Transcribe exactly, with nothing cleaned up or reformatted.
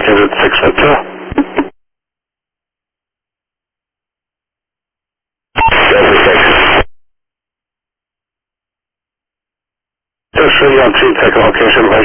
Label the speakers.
Speaker 1: Ticket six foot two. Delta six. Just for you on two, take location,